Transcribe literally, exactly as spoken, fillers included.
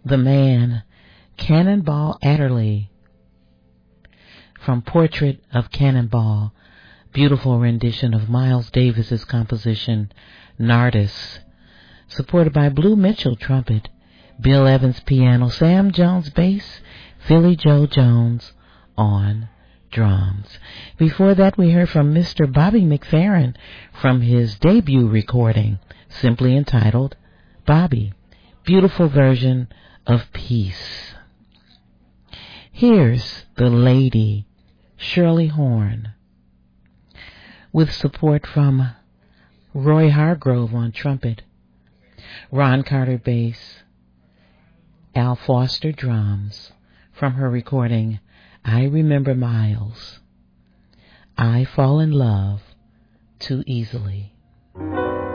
the man, Cannonball Adderley, from Portrait of Cannonball, beautiful rendition of Miles Davis's composition, Nardis, supported by Blue Mitchell trumpet, Bill Evans piano, Sam Jones bass, Philly Joe Jones on drums. Before that, we heard from Mister Bobby McFerrin from his debut recording, simply entitled Bobby, beautiful version of Peace. Here's the lady, Shirley Horn, with support from Roy Hargrove on trumpet, Ron Carter bass, Al Foster drums, from her recording I Remember Miles, I Fall in Love Too Easily.